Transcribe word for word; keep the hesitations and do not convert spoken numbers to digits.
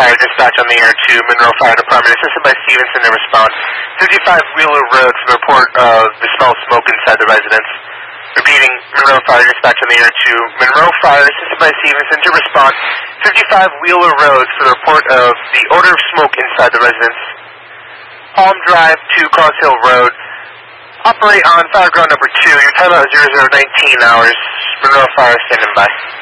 Fire dispatch on the air to Monroe Fire Department, assisted by Stevenson to respond. fifty-five Wheeler Road for the report of the smell of smoke inside the residence. Repeating, Monroe Fire dispatch on the air to Monroe Fire, assisted by Stevenson to respond. fifty-five Wheeler Road for the report of the odor of smoke inside the residence. Palm Drive to Cross Hill Road. Operate on fire ground number two. Your timeout is zero zero nineteen hours. Monroe Fire standing by.